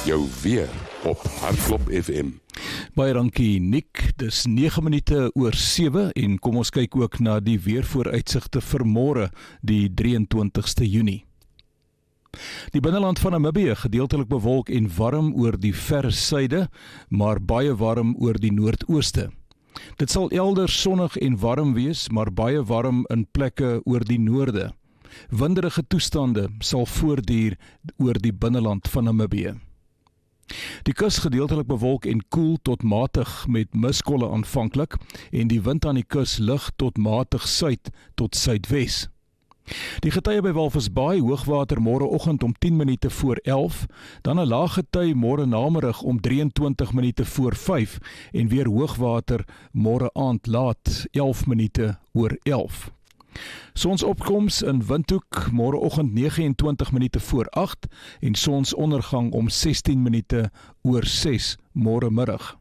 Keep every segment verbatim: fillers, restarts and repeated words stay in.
Jou weer op Hardklop F M. Baie dankie Nick, dis nege minute oor sewe en kom ons kyk ook na die weervooruitsigte vir môre, die drieëntwintigste Junie. Die binneland van Namibië gedeeltelik bewolk en warm oor die verre suide, maar baie warm oor die noordooste. Dit sal elders sonnig en warm wees, maar baie warm in plekke oor die noorde. Winderige toestande sal voortduur oor die binneland van Namibië. Die kus gedeeltelik bewolk en koel tot matig met muskolle aanvanklik en die wind aan die kus lig tot matig suid tot suidwes. Die getye by Walvisbaai hoogwater môreoggend om tien minute voor elf, dan 'n laag gety môre namiddag om drieëntwintig minute voor vyf en weer hoogwater môre aand laat elf minute oor elf. Sonsopkoms in Windhoek môreoggend nege en twintig minute voor agt en sonsondergang om sestien minute oor ses môre middag.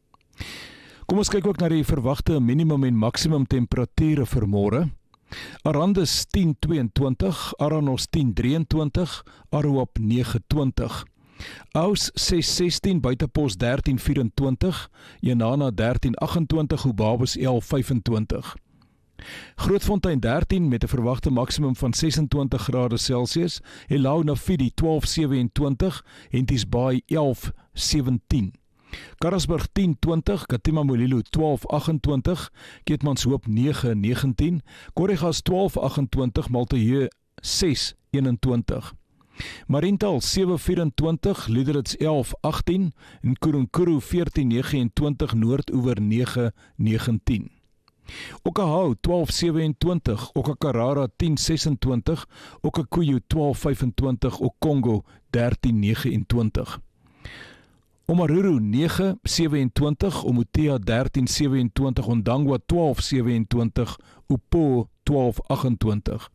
Kom ons kyk ook na die verwagte minimum en maksimum temperature vir môre. Arandis tien tweeëntwintig, Aranos tien drieëntwintig, Aruap nege twintig. Aus ses sestien, Buitepos dertien vyfentwintig, Jenana dertien agt-en-twintig, Hobabus elf vyfentwintig. Grootfontein dertien met 'n verwagte maksimum van sesentwintig grade Celsius, Helau Nafidi twaalf sewentwintig, Henties Baai elf sewentien. Karasburg tien twintig, Katima Mulilo twaalf agt-en-twintig, Keetmanshoop nege negentien, Korrigas twaalf agt-en-twintig, Maltaheu ses eenentwintig. Mariental sewe vyfentwintig, Liederits elf agttien en Kurungkuru veertien negeentwintig, Noordoewer nege negentien. Okahau twaalf sewentwintig, Okakarara tien sesentwintig, Okakuyu twaalf vyfentwintig, Okongo dertien negeentwintig. Omaruru nege sewentwintig, Omutea dertien sewentwintig, Ondangwa twaalf sewentwintig, Upho twaalf agt-en-twintig.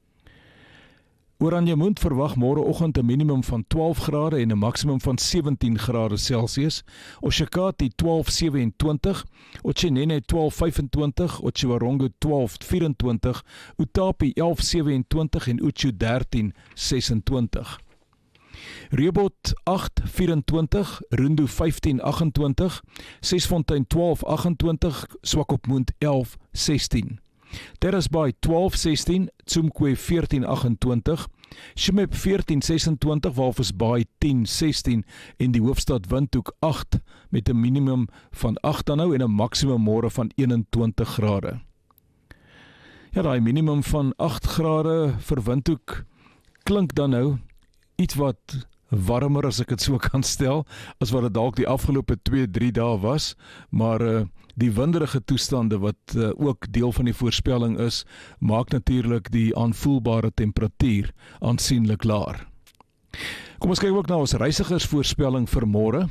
Oranjemund verwag môreoggend 'n minimum van twaalf grade en 'n maksimum van sewentien grade Celsius, Oshakati twaalf sewentwintig, Otjinene twaalf vyfentwintig, Otjiwarongo twaalf vyfentwintig, Utapi elf sewentwintig en Uchu dertien sesentwintig. Rehoboth agt vyfentwintig, Rundu vyftien agt-en-twintig, Sesfontein twaalf agt-en-twintig, Swakopmund elf sestien. Terrasbaai twaalf sestien, Tsumkwe veertien agt-en-twintig, Shimep veertien sesentwintig, Walvisbaai tien sestien en die hoofstad Windhoek agt met 'n minimum van agt dan nou en 'n maksimum môre van eenentwintig grade. Ja, daai minimum van agt grade vir Windhoek klink dan nou iets wat warmer, as ek dit so kan stel, as wat dit dalk die afgelope twee drie dae was, maar uh, die winderige toestande wat uh, ook deel van die voorspelling is, maak natuurlik die aanvoelbare temperatuur aansienlik laer. Kom ons kyk ook na ons reisigersvoorspelling vir môre.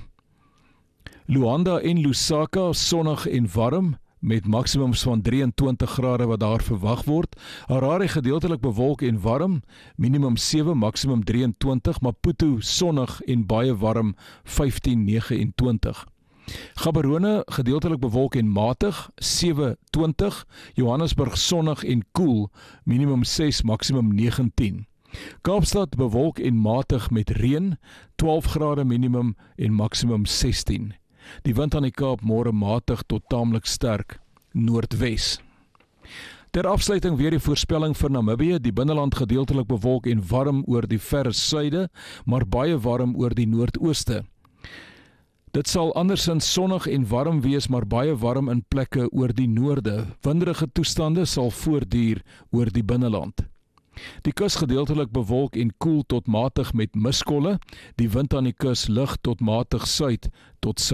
Luanda en Lusaka sonnig en warm, met maksimums van drieëntwintig grade wat daar verwag word. Harare gedeeltelik bewolk en warm, minimum sewe, maksimum drieëntwintig, Maputo sonnig en baie warm, vyftien negeentwintig. Gaborone gedeeltelik bewolk en matig, sewe twintig, Johannesburg sonnig en koel, minimum ses, maksimum negentien. Kaapstad bewolk en matig met reën, twaalf grade minimum en maksimum sestien. Die wind aan die Kaap môre matig tot taamlik sterk, noordwes. Ter afsluiting weer die voorspelling vir Namibië, die binneland gedeeltelik bewolk en warm oor die verre suide, maar baie warm oor die noordooste. Dit sal andersins sonnig en warm wees, maar baie warm in plekke oor die noorde. Winderige toestande sal voortduur oor die binneland. Die kus gedeeltelik bewolk en koel tot matig met muskolle, die wind aan die kus lig tot matig suid tot suid.